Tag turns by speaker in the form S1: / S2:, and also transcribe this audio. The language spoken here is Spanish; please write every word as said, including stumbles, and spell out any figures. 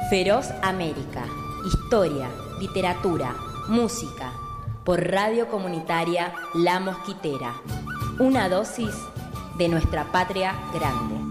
S1: Feroz América, historia, literatura, música, por Radio Comunitaria La Mosquitera. Una dosis de nuestra patria grande.